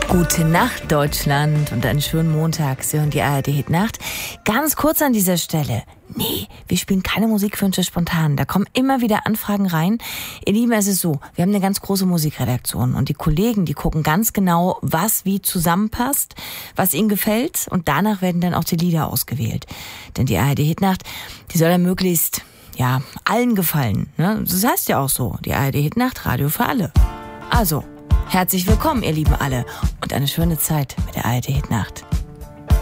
Gute Nacht, Deutschland, und einen schönen Montag. Sie hören die ARD-Hitnacht. Ganz kurz an dieser Stelle. Nee, wir spielen keine Musikwünsche spontan. Da kommen immer wieder Anfragen rein. Ihr Lieben, es ist so, wir haben eine ganz große Musikredaktion und die Kollegen, die gucken ganz genau, was wie zusammenpasst, was ihnen gefällt, und danach werden dann auch die Lieder ausgewählt. Denn die ARD-Hitnacht, die soll ja möglichst, allen gefallen. Ne? Das heißt ja auch so, die ARD-Hitnacht, Radio für alle. Also, herzlich willkommen, ihr Lieben alle, und eine schöne Zeit mit der ARD-Hitnacht.